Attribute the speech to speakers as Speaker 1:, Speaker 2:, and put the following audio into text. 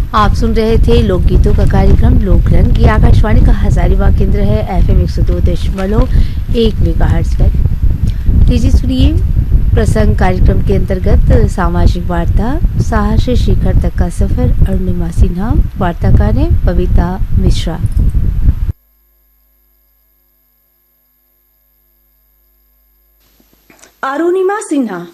Speaker 1: आप सुन रहे थे लोकगीतों का कार्यक्रम लोकरंग। ये आकाशवाणी का हजारीबाग केंद्र है, FM 102.1 मेगाहर्ट्ज पर। लीजिए सुनिए प्रसंग कार्यक्रम के अंतर्गत सामाजिक वार्ता साहस से शिखर तक का सफर, अरुणिमा सिन्हा, वार्ताकार है बबीता मिश्रा।
Speaker 2: अरुणिमा सिन्हा